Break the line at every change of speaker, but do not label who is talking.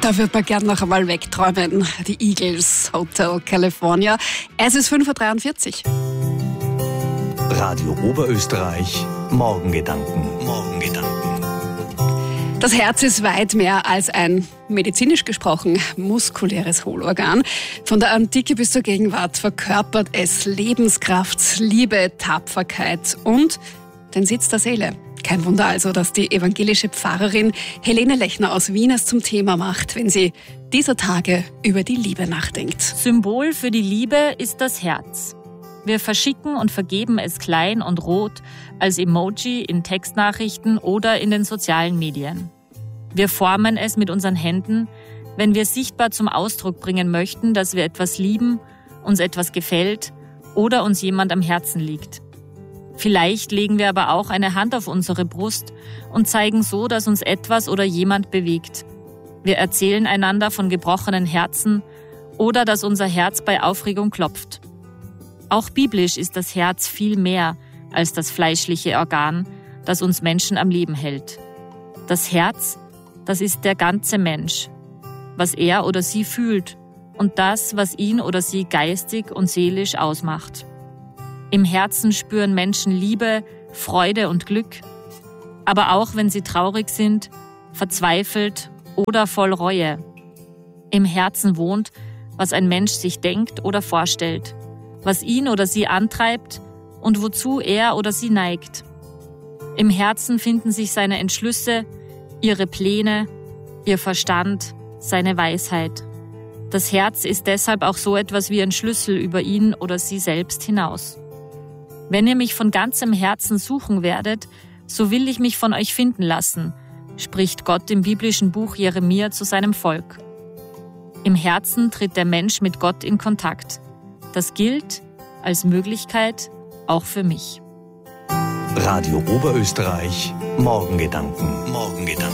Da wird man gern noch einmal wegträumen. Die Eagles, Hotel California. Es ist 5.43 Uhr.
Radio Oberösterreich, Morgengedanken.
Das Herz ist weit mehr als ein, medizinisch gesprochen, muskuläres Hohlorgan. Von der Antike bis zur Gegenwart verkörpert es Lebenskraft, Liebe, Tapferkeit und den Sitz der Seele. Kein Wunder also, dass die evangelische Pfarrerin Helene Lechner aus Wien es zum Thema macht, wenn sie dieser Tage über die Liebe nachdenkt.
Symbol für die Liebe ist das Herz. Wir verschicken und vergeben es klein und rot als Emoji in Textnachrichten oder in den sozialen Medien. Wir formen es mit unseren Händen, wenn wir sichtbar zum Ausdruck bringen möchten, dass wir etwas lieben, uns etwas gefällt oder uns jemand am Herzen liegt. Vielleicht legen wir aber auch eine Hand auf unsere Brust und zeigen so, dass uns etwas oder jemand bewegt. Wir erzählen einander von gebrochenen Herzen oder dass unser Herz bei Aufregung klopft. Auch biblisch ist das Herz viel mehr als das fleischliche Organ, das uns Menschen am Leben hält. Das Herz, das ist der ganze Mensch, was er oder sie fühlt und das, was ihn oder sie geistig und seelisch ausmacht. Im Herzen spüren Menschen Liebe, Freude und Glück, aber auch wenn sie traurig sind, verzweifelt oder voll Reue. Im Herzen wohnt, was ein Mensch sich denkt oder vorstellt, was ihn oder sie antreibt und wozu er oder sie neigt. Im Herzen finden sich seine Entschlüsse, ihre Pläne, ihr Verstand, seine Weisheit. Das Herz ist deshalb auch so etwas wie ein Schlüssel über ihn oder sie selbst hinaus. Wenn ihr mich von ganzem Herzen suchen werdet, so will ich mich von euch finden lassen, spricht Gott im biblischen Buch Jeremia zu seinem Volk. Im Herzen tritt der Mensch mit Gott in Kontakt. Das gilt als Möglichkeit auch für mich.
Radio Oberösterreich, Morgengedanken.